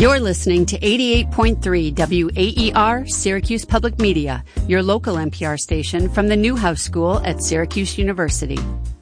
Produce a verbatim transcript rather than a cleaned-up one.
You're listening to eighty-eight point three W A E R, Syracuse Public Media, your local N P R station from the Newhouse School at Syracuse University.